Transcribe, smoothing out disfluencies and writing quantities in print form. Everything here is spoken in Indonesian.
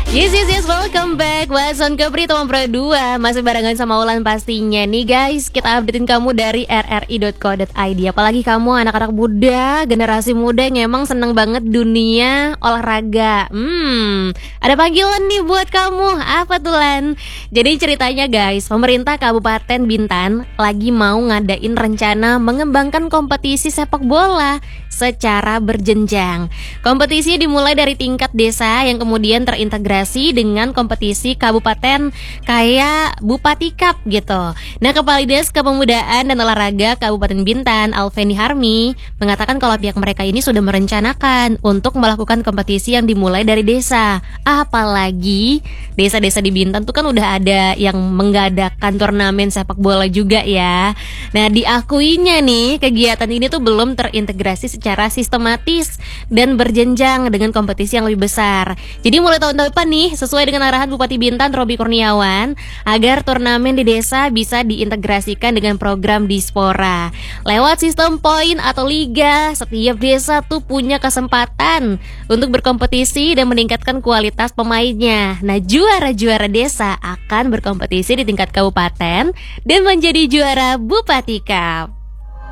Yes, welcome back. Wason Kepri Teman Pro 2 masih barengan sama Ulan pastinya nih guys. Kita updatein kamu dari rri.co.id. Apalagi kamu anak-anak muda, generasi muda yang emang seneng banget dunia olahraga. Ada panggilan nih buat kamu. Apa tuh Lan? Jadi ceritanya guys, pemerintah Kabupaten Bintan lagi mau ngadain rencana mengembangkan kompetisi sepak bola secara berjenjang. Kompetisi dimulai dari tingkat desa yang kemudian terintegrasi dengan kompetisi kabupaten kayak Bupati Cup gitu. Nah, Kepala Dinas Kepemudaan dan Olahraga Kabupaten Bintan, Alveni Harmi, mengatakan kalau pihak mereka ini sudah merencanakan untuk melakukan kompetisi yang dimulai dari desa. Apalagi desa-desa di Bintan tuh kan udah ada yang mengadakan turnamen sepak bola juga ya. Nah, diakuinya nih kegiatan ini tuh belum terintegrasi secara sistematis dan berjenjang dengan kompetisi yang lebih besar. Jadi mulai tahun depan nih, sesuai dengan arahan Bupati Bintan Robi Kurniawan, agar turnamen di desa bisa diintegrasikan dengan program Dispora. Lewat sistem poin atau liga, setiap desa tuh punya kesempatan untuk berkompetisi dan meningkatkan kualitas pemainnya. Nah, juara-juara desa akan berkompetisi di tingkat kabupaten dan menjadi juara Bupati Cup.